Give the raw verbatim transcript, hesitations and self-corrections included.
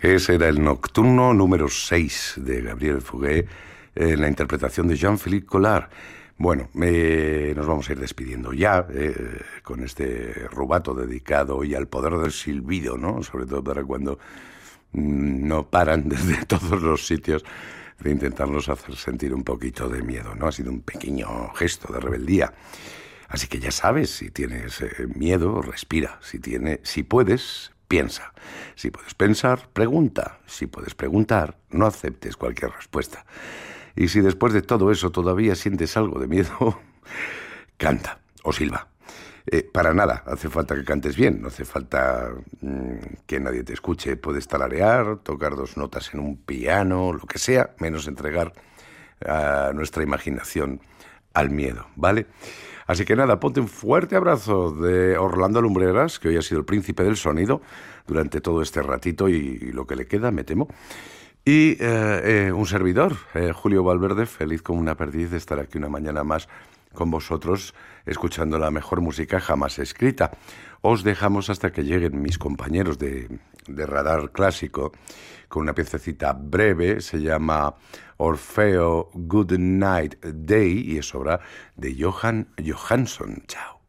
Ese era el nocturno número seis de Gabriel Fauré, en la interpretación de Jean-Philippe Collard. Bueno, eh, nos vamos a ir despidiendo ya eh, con este rubato dedicado hoy al poder del silbido, ¿no? Sobre todo para cuando mm, no paran desde todos los sitios de intentarnos hacer sentir un poquito de miedo, ¿no? Ha sido un pequeño gesto de rebeldía. Así que ya sabes, si tienes eh, miedo, respira. Si, tiene, si puedes, piensa. Si puedes pensar, pregunta. Si puedes preguntar, no aceptes cualquier respuesta. Y si después de todo eso todavía sientes algo de miedo, canta o silba. Eh, para nada, hace falta que cantes bien, no hace falta mmm, que nadie te escuche. Puedes tararear, tocar dos notas en un piano, lo que sea, menos entregar a nuestra imaginación al miedo, ¿vale? Así que nada, ponte un fuerte abrazo de Orlando Lumbreras, que hoy ha sido el príncipe del sonido durante todo este ratito y, y lo que le queda, me temo. Y eh, eh, un servidor, eh, Julio Valverde, feliz como una perdiz de estar aquí una mañana más con vosotros, escuchando la mejor música jamás escrita. Os dejamos hasta que lleguen mis compañeros de, de Radar Clásico con una piececita breve, se llama Orfeo Good Night Day y es obra de Johan Johansson. Chao.